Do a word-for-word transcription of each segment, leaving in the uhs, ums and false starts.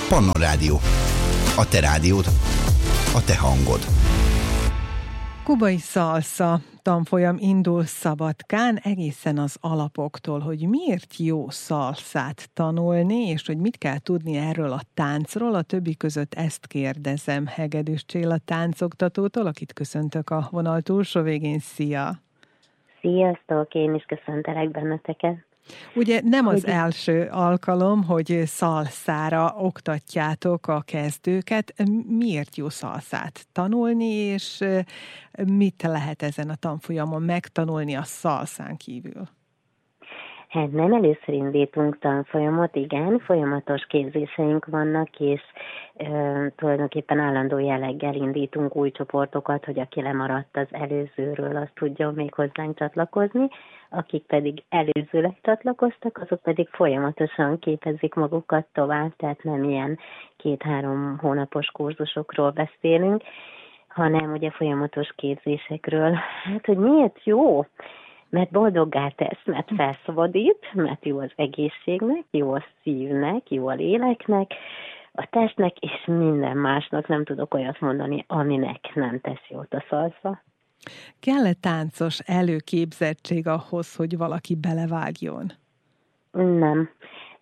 Pannon Rádió. A te rádiód, a te hangod. Kubai szalsza tanfolyam indul Szabadkán egészen az alapoktól, hogy miért jó szalszát tanulni, és hogy mit kell tudni erről a táncról. A többi között ezt kérdezem Hegedűs Csilla táncoktatótól, akit köszöntök a vonal túlsó végén. Szia! Sziasztok, én is köszöntelek benneteket. Ugye nem az hogy... első alkalom, hogy szalszára oktatjátok a kezdőket. Miért jó szalszát tanulni, és mit lehet ezen a tanfolyamon megtanulni a szalszán kívül? Hát nem először indítunk tanfolyamot, igen, folyamatos képzéseink vannak, és e, tulajdonképpen állandó jelleggel indítunk új csoportokat, hogy aki lemaradt az előzőről, azt tudjon még hozzánk csatlakozni, akik pedig előzőleg csatlakoztak, azok pedig folyamatosan képezik magukat tovább, tehát nem ilyen két-három hónapos kurzusokról beszélünk, hanem ugye folyamatos képzésekről. Hát, hogy miért jó? Mert boldoggá tesz, mert felszabadít, mert jó az egészségnek, jó a szívnek, jó a léleknek, a testnek, és minden másnak nem tudok olyat mondani, aminek nem tesz jót a szalsza. Kell-e táncos előképzettség ahhoz, hogy valaki belevágjon? Nem.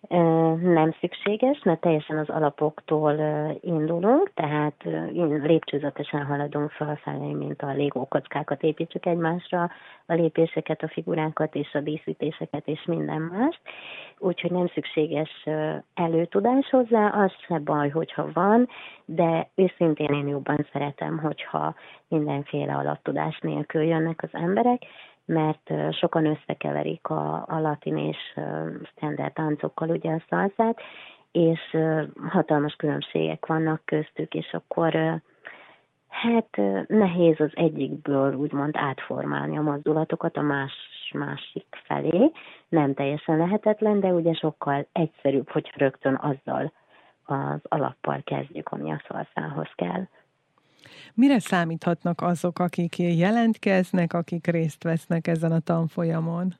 Nem szükséges, mert teljesen az alapoktól indulunk, tehát lépcsőzetesen haladunk felfelé, mint a Lego kockákat építsük egymásra, a lépéseket, a figurákat és a díszítéseket és minden más. Úgyhogy nem szükséges előtudás hozzá, az se baj, hogyha van, de őszintén én jobban szeretem, hogyha mindenféle alattudás nélkül jönnek az emberek, mert sokan összekeverik a, a latin és standard táncokkal ugye a szalszát, és hatalmas különbségek vannak köztük, és akkor hát nehéz az egyikből úgymond átformálni a mozdulatokat a más, másik felé. Nem teljesen lehetetlen, de ugye sokkal egyszerűbb, hogyha rögtön azzal az alappal kezdjük, ami a szalszához kell. Mire számíthatnak azok, akik jelentkeznek, akik részt vesznek ezen a tanfolyamon?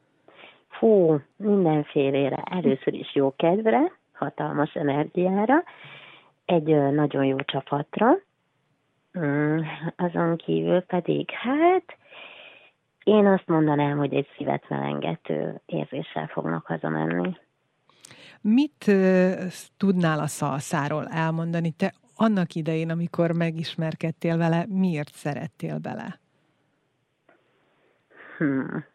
Fú, mindenfélére. Először is jó kedvre, hatalmas energiára, egy nagyon jó csapatra, azon kívül pedig, hát én azt mondanám, hogy egy szívet melengető érzéssel fognak hazamenni. Mit uh, tudnál a szalszáról elmondani? Te annak idején, amikor megismerkedtél vele, miért szerettél bele? Hmm.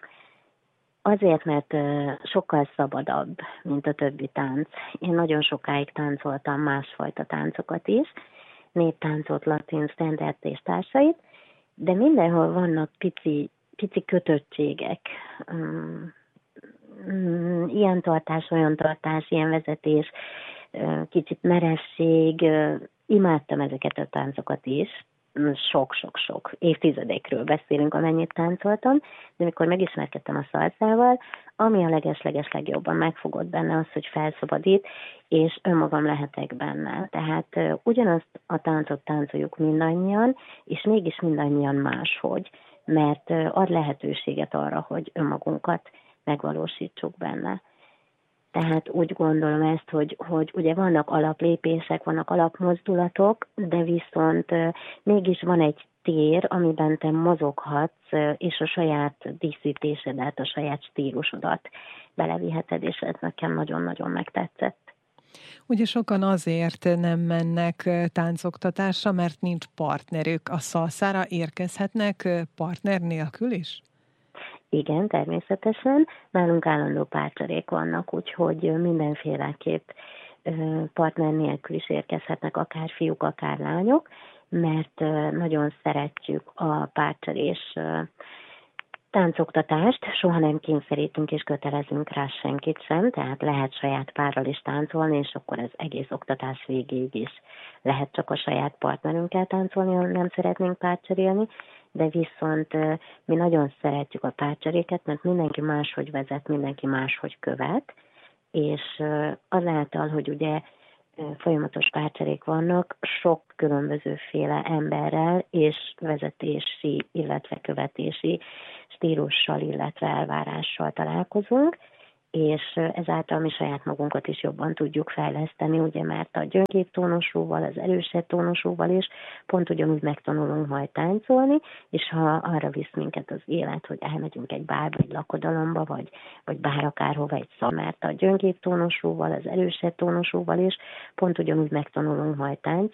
Azért, mert uh, sokkal szabadabb, mint a többi tánc. Én nagyon sokáig táncoltam másfajta táncokat is, néptáncot, latin, standard és társait, de mindenhol vannak pici, pici kötöttségek. Um, um, ilyen tartás, olyan tartás, ilyen vezetés, kicsit meresség, imádtam ezeket a táncokat is, sok-sok-sok évtizedekről beszélünk, amennyit táncoltam, de amikor megismerkedtem a szalszával, ami a leges-leges legjobban megfogott benne az, hogy felszabadít, és önmagam lehetek benne. Tehát ugyanazt a táncot táncoljuk mindannyian, és mégis mindannyian máshogy, mert ad lehetőséget arra, hogy önmagunkat megvalósítsuk benne. Tehát úgy gondolom ezt, hogy, hogy ugye vannak alaplépések, vannak alapmozdulatok, de viszont uh, mégis van egy tér, amiben te mozoghatsz, uh, és a saját díszítésedet, a saját stílusodat beleviheted, és ez nekem nagyon-nagyon megtetszett. Ugye sokan azért nem mennek táncoktatásra, mert nincs partnerük. A szalszára érkezhetnek partner nélkül is? Igen, természetesen. Nálunk állandó párcserék vannak, úgyhogy mindenféleképp partner nélkül is érkezhetnek akár fiúk, akár lányok, mert nagyon szeretjük a párcserés táncoktatást, soha nem kényszerítünk és kötelezünk rá senkit sem, tehát lehet saját párral is táncolni, és akkor ez egész oktatás végéig is lehet csak a saját partnerünkkel táncolni, ha nem szeretnénk párcserélni, de viszont mi nagyon szeretjük a párcseréket, mert mindenki máshogy vezet, mindenki máshogy követ, és azáltal, hogy ugye folyamatos párcserék vannak, sok különbözőféle emberrel és vezetési, illetve követési stílussal, illetve elvárással találkozunk, és ezáltal mi saját magunkat is jobban tudjuk fejleszteni, ugye, mert a gyöngébb tónusúval, az erősebb tónusúval is pont ugyanúgy megtanulunk majd táncolni, és ha arra visz minket az élet, hogy elmegyünk egy bárba, egy lakodalomba, vagy, vagy bár akárhova egy szal, mert a gyöngébb tónusúval, az erősebb tónusúval is pont ugyanúgy megtanulunk majd táncolni,